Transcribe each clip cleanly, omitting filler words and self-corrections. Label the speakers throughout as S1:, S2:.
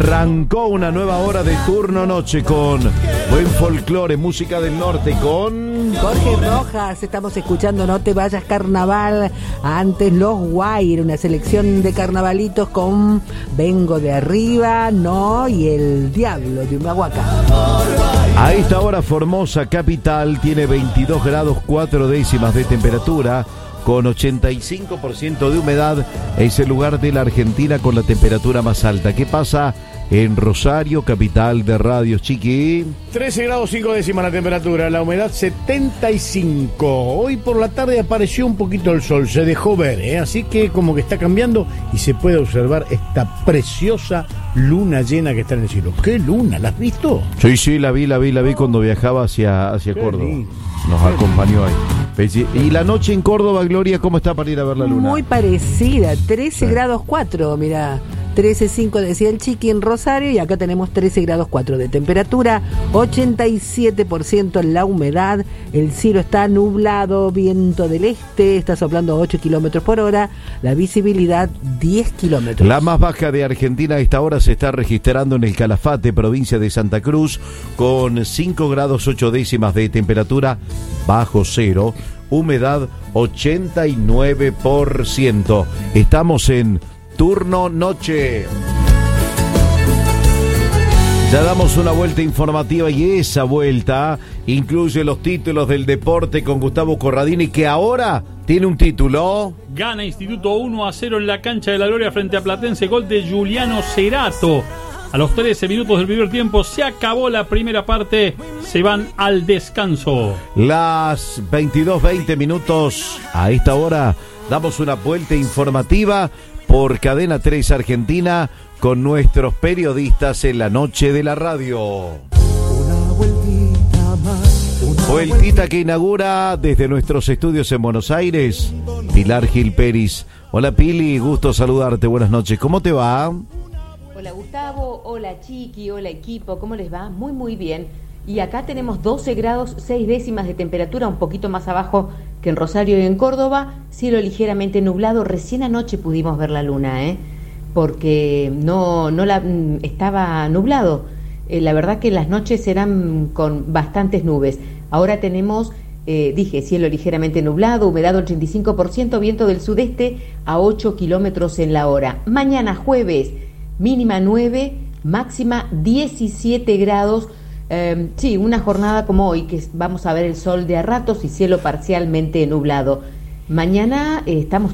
S1: Arrancó una nueva hora de turno noche con buen folclore, música del norte con
S2: Jorge Rojas. Estamos escuchando No Te Vayas Carnaval, antes Los Guaire, una selección de carnavalitos con Vengo de Arriba, No y El Diablo de Humahuaca.
S1: A esta hora Formosa capital tiene 22 grados 4 décimas de temperatura, con 85% de humedad. Es el lugar de la Argentina con la temperatura más alta. ¿Qué pasa en Rosario, capital de radios, Chiqui?
S3: 13 grados 5 décimas la temperatura, la humedad 75. Hoy por la tarde apareció un poquito el sol, se dejó ver, así que como que está cambiando y se puede observar esta preciosa luna llena que está en el cielo. ¿Qué luna? ¿La has visto?
S1: Sí, la vi cuando viajaba hacia Córdoba. Nos acompañó ahí. Y la noche en Córdoba, Gloria, ¿cómo está para ir a ver la luna?
S2: Muy parecida, 13 grados 4, mirá. 13.5 decía el Chiqui en Rosario y acá tenemos 13 grados 4 de temperatura, 87% la humedad, el cielo está nublado, viento del este, está soplando a 8 kilómetros por hora, la visibilidad 10 kilómetros.
S1: La más baja de Argentina a esta hora se está registrando en el Calafate, provincia de Santa Cruz, con 5 grados 8 décimas de temperatura, bajo cero, humedad 89%. Estamos en turno noche. Ya damos una vuelta informativa y esa vuelta incluye los títulos del deporte con Gustavo Corradini, que ahora tiene un título.
S4: Gana Instituto 1-0 en la cancha de la Gloria frente a Platense, gol de Giuliano Cerato. A los 13 minutos del primer tiempo se acabó la primera parte, se van al descanso.
S1: Las 22:20 minutos, a esta hora damos una vuelta informativa por Cadena 3 Argentina con nuestros periodistas en la noche de la radio. Vueltita que inaugura desde nuestros estudios en Buenos Aires, Pilar Gil Peris. Hola Pili, gusto saludarte, buenas noches, ¿cómo te va?
S5: Hola Gustavo, hola Chiqui, hola equipo, ¿cómo les va? Muy bien. Y acá tenemos 12 grados 6 décimas de temperatura, un poquito más abajo que en Rosario y en Córdoba, cielo ligeramente nublado. Recién anoche pudimos ver la luna, porque estaba nublado. La verdad que las noches eran con bastantes nubes. Ahora tenemos, cielo ligeramente nublado, humedad 85%, viento del sudeste a 8 kilómetros en la hora. Mañana jueves, mínima 9, máxima 17 grados. Una jornada como hoy, que vamos a ver el sol de a ratos y cielo parcialmente nublado. Mañana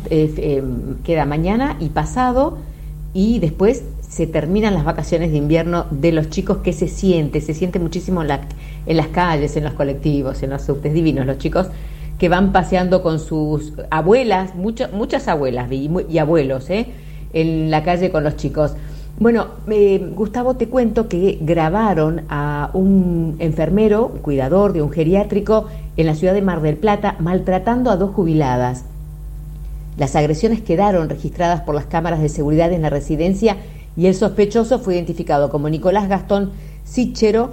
S5: queda mañana y pasado, y después se terminan las vacaciones de invierno de los chicos, que se siente muchísimo en las calles, en los colectivos, en los subtes, divinos los chicos que van paseando con sus abuelas, muchas abuelas y abuelos, en la calle con los chicos. Bueno, Gustavo, te cuento que grabaron a un enfermero, un cuidador de un geriátrico en la ciudad de Mar del Plata, maltratando a 2 jubiladas. Las agresiones quedaron registradas por las cámaras de seguridad en la residencia y el sospechoso fue identificado como Nicolás Gastón Sichero,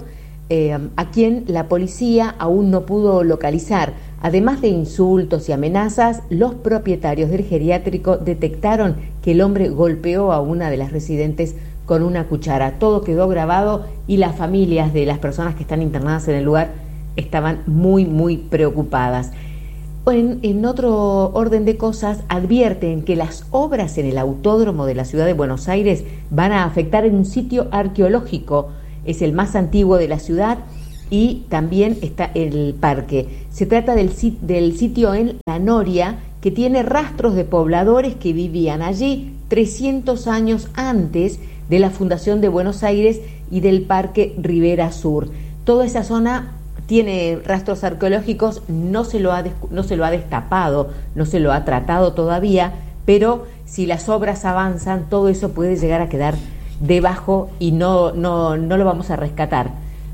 S5: a quien la policía aún no pudo localizar. Además de insultos y amenazas, los propietarios del geriátrico detectaron que el hombre golpeó a una de las residentes con una cuchara. Todo quedó grabado y las familias de las personas que están internadas en el lugar estaban muy preocupadas. En otro orden de cosas, advierten que las obras en el autódromo de la ciudad de Buenos Aires van a afectar en un sitio arqueológico. Es el más antiguo de la ciudad y también está el parque. Se trata del sitio en La Noria, que tiene rastros de pobladores que vivían allí 300 años antes de la fundación de Buenos Aires y del Parque Rivera Sur. Toda esa zona tiene rastros arqueológicos, no se lo ha destapado, no se lo ha tratado todavía, pero si las obras avanzan, todo eso puede llegar a quedar debajo y no lo vamos a rescatar.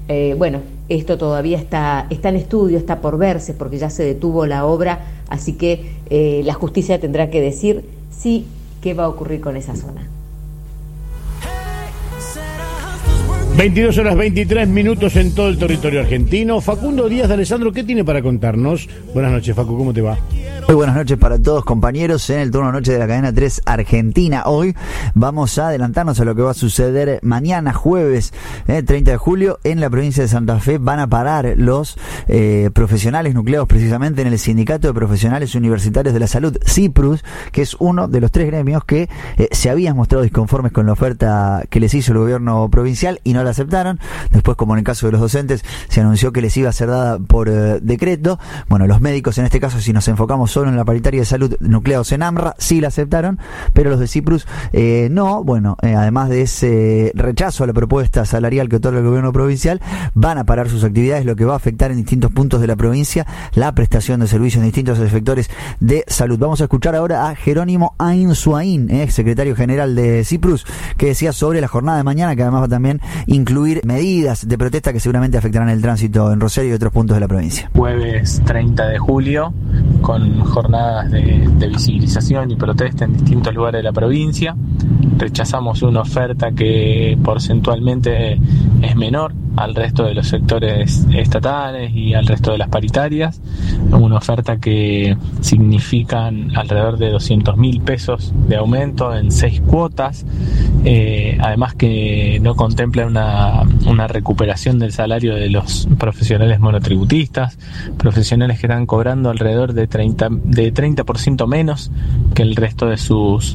S5: Esto todavía está en estudio, está por verse, porque ya se detuvo la obra, así que la justicia tendrá que decir qué va a ocurrir con esa zona.
S3: 22 horas 23 minutos en todo el territorio argentino. Facundo Díaz de Alessandro, ¿qué tiene para contarnos? Buenas noches, Facu, ¿cómo te va?
S6: Muy buenas noches para todos, compañeros, en el turno noche de la cadena 3 Argentina. Hoy vamos a adelantarnos a lo que va a suceder mañana, jueves 30 de julio, en la provincia de Santa Fe. Van a parar los profesionales nucleados precisamente en el Sindicato de Profesionales Universitarios de la Salud, CIPRUS, que es uno de los 3 gremios que se habían mostrado disconformes con la oferta que les hizo el gobierno provincial y no la aceptaron. Después, como en el caso de los docentes, se anunció que les iba a ser dada por decreto. Bueno, los médicos, en este caso, si nos enfocamos solo en la paritaria de salud nucleados en AMRA, sí la aceptaron, pero los de CIPRUS no. Bueno, además de ese rechazo a la propuesta salarial que otorga el gobierno provincial, van a parar sus actividades, lo que va a afectar en distintos puntos de la provincia la prestación de servicios en distintos sectores de salud. Vamos a escuchar ahora a Jerónimo Ainsuain, secretario general de CIPRUS, que decía sobre la jornada de mañana, que además va también incluir medidas de protesta que seguramente afectarán el tránsito en Rosario y otros puntos de la provincia.
S7: Jueves 30 de julio, con jornadas de visibilización y protesta en distintos lugares de la provincia. Rechazamos una oferta que porcentualmente es menor al resto de los sectores estatales y al resto de las paritarias, una oferta que significan alrededor de 200.000 pesos de aumento en 6 cuotas, además que no contempla una recuperación del salario de los profesionales monotributistas, profesionales que están cobrando alrededor de 30% menos que el resto de sus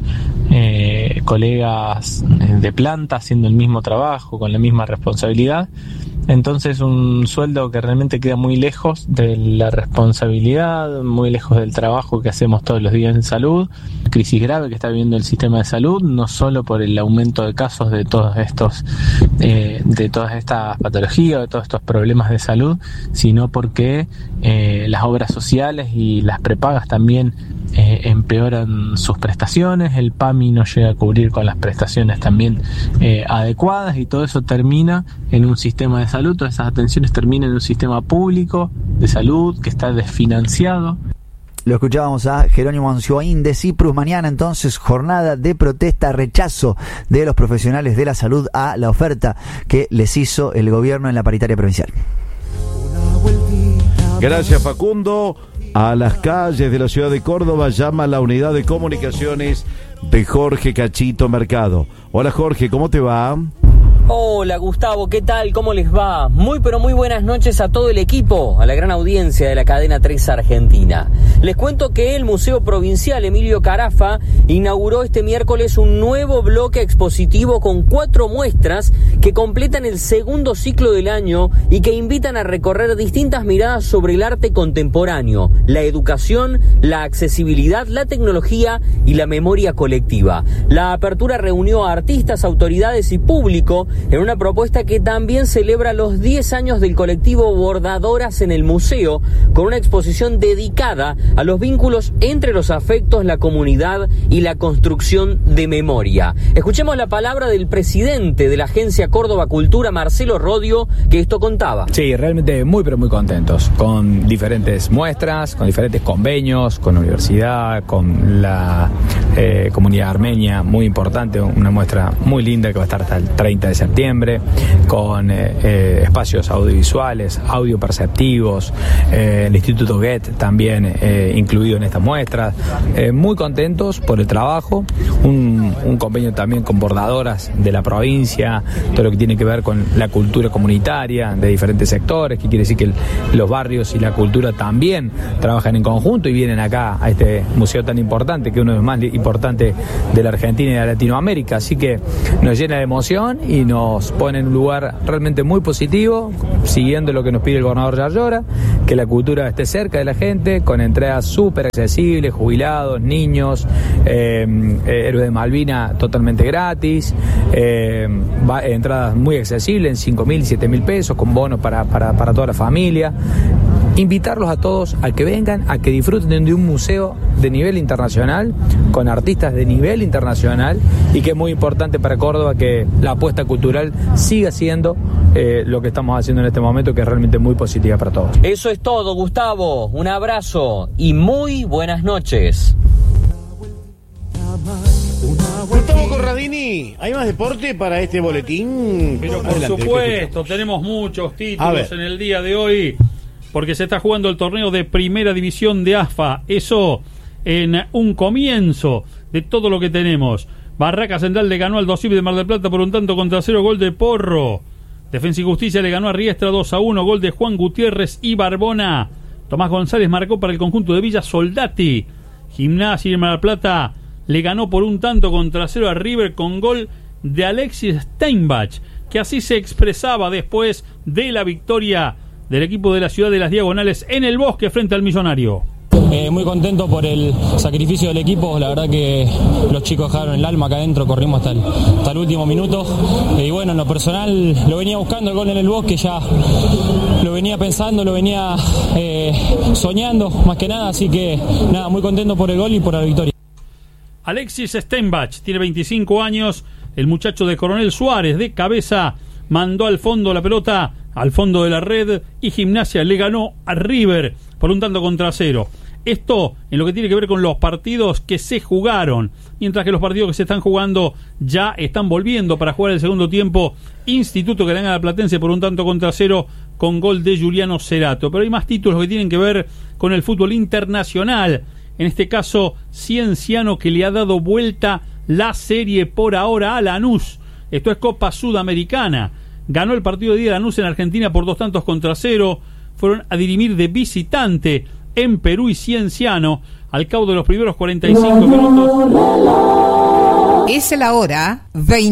S7: colegas de planta, haciendo el mismo trabajo, con la misma responsabilidad. Entonces, un sueldo que realmente queda muy lejos de la responsabilidad, muy lejos del trabajo que hacemos todos los días en salud. Crisis grave que está viviendo el sistema de salud, no solo por el aumento de casos de todos estos, de todas estas patologías, de todos estos problemas de salud, sino porque las obras sociales y las prepagas también empeoran sus prestaciones, el PAMI no llega a cubrir con las prestaciones también adecuadas, y todo eso termina en un sistema de salud, todas esas atenciones terminan en un sistema público de salud que está desfinanciado.
S6: Lo escuchábamos a Jerónimo Ainsuain de CIPRUS. Mañana entonces jornada de protesta, rechazo de los profesionales de la salud a la oferta que les hizo el gobierno en la paritaria provincial.
S1: Gracias, Facundo. A las calles de la ciudad de Córdoba llama la unidad de comunicaciones de Jorge Cachito Mercado. Hola, Jorge, ¿cómo te va?
S8: Hola, Gustavo, ¿qué tal? ¿Cómo les va? Muy pero muy buenas noches a todo el equipo, a la gran audiencia de la cadena 3 Argentina. Les cuento que el Museo Provincial Emilio Carafa inauguró este miércoles un nuevo bloque expositivo con 4 muestras que completan el segundo ciclo del año y que invitan a recorrer distintas miradas sobre el arte contemporáneo, la educación, la accesibilidad, la tecnología y la memoria colectiva. La apertura reunió a artistas, autoridades y público en una propuesta que también celebra los 10 años del colectivo Bordadoras en el museo, con una exposición dedicada a los vínculos entre los afectos, la comunidad y la construcción de memoria. Escuchemos la palabra del presidente de la Agencia Córdoba Cultura, Marcelo Rodio, que esto contaba.
S9: Sí, realmente muy pero muy contentos, con diferentes muestras, con diferentes convenios, con la universidad, con la comunidad armenia, muy importante, una muestra muy linda que va a estar hasta el 30 de septiembre, con espacios audiovisuales, audioperceptivos, el Instituto Goethe también incluido en estas muestras. Muy contentos por el trabajo, un convenio también con bordadoras de la provincia, todo lo que tiene que ver con la cultura comunitaria de diferentes sectores, que quiere decir que los barrios y la cultura también trabajan en conjunto y vienen acá a este museo tan importante, que es uno de los más importantes de la Argentina y de Latinoamérica, así que nos llena de emoción y nos pone en un lugar realmente muy positivo, siguiendo lo que nos pide el gobernador Yarlora, que la cultura esté cerca de la gente, con entradas súper accesibles, jubilados, niños, héroes de Malvina totalmente gratis, entradas muy accesibles en 5.000, 7.000 pesos, con bonos para toda la familia. Invitarlos a todos a que vengan, a que disfruten de un museo de nivel internacional, con artistas de nivel internacional, y que es muy importante para Córdoba que la apuesta cultural siga siendo lo que estamos haciendo en este momento, que es realmente muy positiva para todos.
S8: Eso es todo, Gustavo. Un abrazo y muy buenas noches.
S3: Gustavo Corradi Fini, ¿hay más deporte para este boletín?
S4: Pero por
S3: Adelante,
S4: supuesto, tenemos muchos títulos en el día de hoy, porque se está jugando el torneo de Primera División de AFA. Eso en un comienzo de todo lo que tenemos. Barraca Central le ganó al Dosib de Mar del Plata por un tanto contra 0, gol de Porro. Defensa y Justicia le ganó a Riestra 2-1, gol de Juan Gutiérrez y Barbona. Tomás González marcó para el conjunto de Villa Soldati. Gimnasia de Mar del Plata le ganó por un tanto contra 0 a River con gol de Alexis Steinbach, que así se expresaba después de la victoria del equipo de la Ciudad de las Diagonales en el Bosque frente al Millonario.
S10: Muy contento por el sacrificio del equipo, la verdad que los chicos dejaron el alma acá adentro, corrimos hasta el último minuto, y bueno, en lo personal lo venía buscando el gol en el Bosque, ya lo venía pensando, lo venía soñando más que nada, así que nada, muy contento por el gol y por la victoria.
S4: Alexis Steinbach tiene 25 años, el muchacho de Coronel Suárez de cabeza mandó al fondo la pelota, al fondo de la red, y Gimnasia le ganó a River por un tanto contra 0. Esto en lo que tiene que ver con los partidos que se jugaron, mientras que los partidos que se están jugando ya están volviendo para jugar el segundo tiempo. Instituto que le gana a Platense por un tanto contra 0 con gol de Juliano Cerato. Pero hay más títulos que tienen que ver con el fútbol internacional. En este caso, Cienciano, que le ha dado vuelta la serie por ahora a Lanús. Esto es Copa Sudamericana. Ganó el partido de día Lanús en Argentina por 2 tantos contra 0. Fueron a dirimir de visitante en Perú y Cienciano al cabo de los primeros 45 minutos.
S11: Es la hora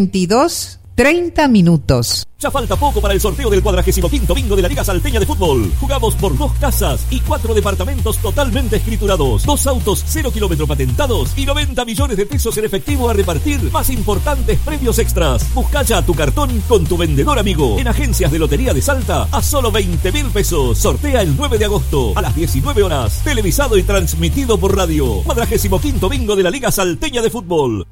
S11: 22:30.
S12: Ya falta poco para el sorteo del 45º bingo de la Liga Salteña de Fútbol. Jugamos por 2 casas y 4 departamentos totalmente escriturados, 2 autos 0 kilómetro patentados y 90 millones de pesos en efectivo a repartir, más importantes premios extras. Busca ya tu cartón con tu vendedor amigo en agencias de Lotería de Salta a solo 20.000 pesos. Sortea el 9 de agosto a las 19 horas. Televisado y transmitido por radio. 45º bingo de la Liga Salteña de Fútbol.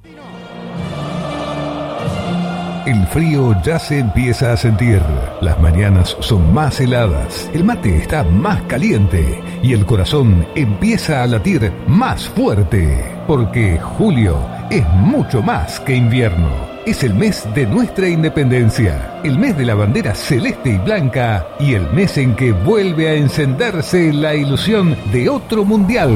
S13: El frío ya se empieza a sentir, las mañanas son más heladas, el mate está más caliente y el corazón empieza a latir más fuerte, porque julio es mucho más que invierno. Es el mes de nuestra independencia, el mes de la bandera celeste y blanca y el mes en que vuelve a encenderse la ilusión de otro mundial.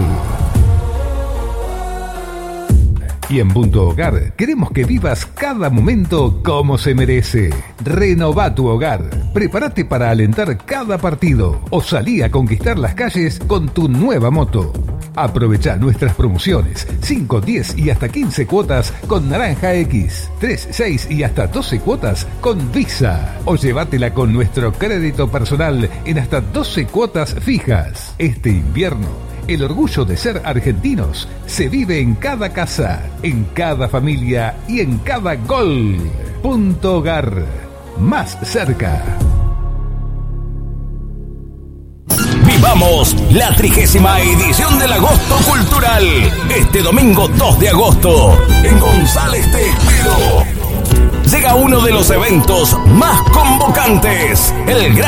S13: Y en Punto Hogar queremos que vivas cada momento como se merece. Renová tu hogar. Prepárate para alentar cada partido o salí a conquistar las calles con tu nueva moto. Aprovechá nuestras promociones, 5, 10 y hasta 15 cuotas con Naranja X, 3, 6 y hasta 12 cuotas con Visa. O llévatela con nuestro crédito personal en hasta 12 cuotas fijas. Este invierno, el orgullo de ser argentinos se vive en cada casa, en cada familia y en cada gol. Punto Hogar, más cerca.
S12: Vivamos la 30ª edición del Agosto Cultural. Este domingo 2 de agosto, en González Te Espero. Llega uno de los eventos más convocantes, el gran